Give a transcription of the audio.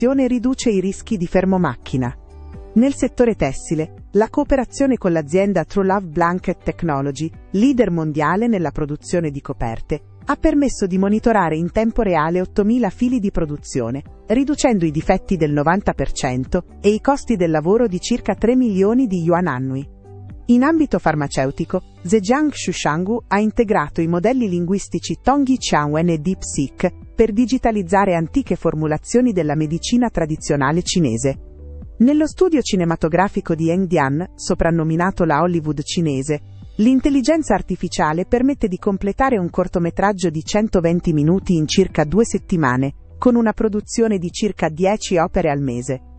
automazione riduce i rischi di fermomacchina. Nel settore tessile, la cooperazione con l'azienda Truelove Blanket Technology, leader mondiale nella produzione di coperte, ha permesso di monitorare in tempo reale 8.000 fili di produzione, riducendo i difetti del 90% e i costi del lavoro di circa 3 milioni di yuan annui. In ambito farmaceutico, Zhejiang Shushangu ha integrato i modelli linguistici Tongyi Qianwen e DeepSeek per digitalizzare antiche formulazioni della medicina tradizionale cinese. Nello studio cinematografico di Hengdian, soprannominato la Hollywood cinese, l'intelligenza artificiale permette di completare un cortometraggio di 120 minuti in circa 2 settimane, con una produzione di circa 10 opere al mese.